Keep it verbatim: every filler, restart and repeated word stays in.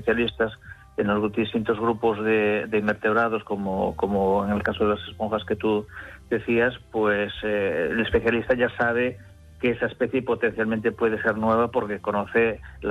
especialistas en los distintos grupos de, de invertebrados, como, como en el caso de las esponjas que tú decías, pues eh, el especialista ya sabe que esa especie potencialmente puede ser nueva porque conoce la